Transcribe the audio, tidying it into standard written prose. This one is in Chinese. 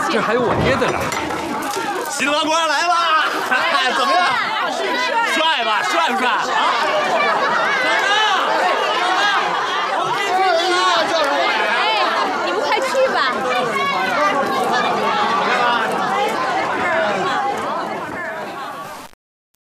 这还有我爹的呢。 新郎官来了，怎么样？帅吧？帅不帅啊？